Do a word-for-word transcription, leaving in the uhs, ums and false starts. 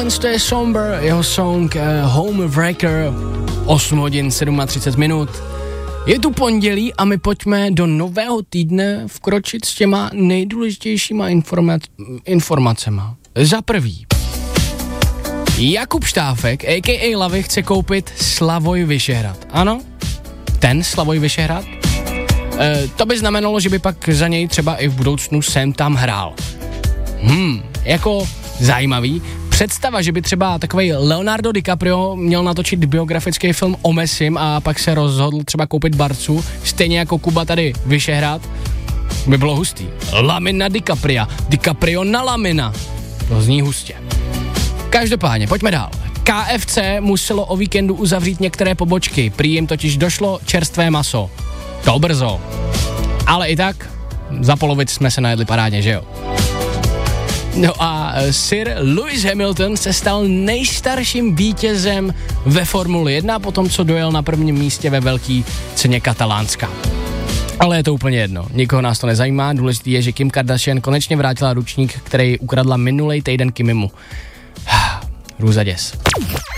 tohle je Somber, jeho song uh, Homewrecker, osm hodin třicet sedm minut. Je tu pondělí a my pojďme do nového týdne vkročit s těma nejdůležitějšíma informa- informacema. Za prvý, Jakub Štáfek, a ká a. Lavy, chce koupit Slavoj Vyšehrad. Ano, ten Slavoj Vyšehrad. E, to by znamenalo, že by pak za něj třeba i v budoucnu sem tam hrál. Hmm, jako zajímavý. Představa, že by třeba takovej Leonardo DiCaprio měl natočit biografický film o Messim a pak se rozhodl třeba koupit Barcu, stejně jako Kuba tady Vyšehrad, by bylo hustý. Lamina DiCaprio, DiCaprio na Lamina. To zní hustě. Každopádně, pojďme dál. ká ef cé muselo o víkendu uzavřít některé pobočky, prý jim totiž došlo čerstvé maso. To brzo. Ale i tak, za polovic jsme se najedli parádně, že jo? No a Sir Lewis Hamilton se stal nejstarším vítězem ve Formuli jedna po tom, co dojel na prvním místě ve velké ceně Katalánska. Ale je to úplně jedno, nikoho nás to nezajímá, důležitý je, že Kim Kardashian konečně vrátila ručník, který ukradla minulej týden Kimimu. Hrůza děs.